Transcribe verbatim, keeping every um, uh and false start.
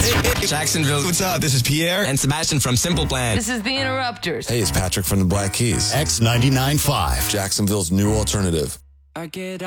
Jacksonville. What's up? This is Pierre. And Sebastian from Simple Plan. This is the Interrupters. Hey, it's Patrick from the Black Keys. X ninety-nine point five. Jacksonville's new alternative. I get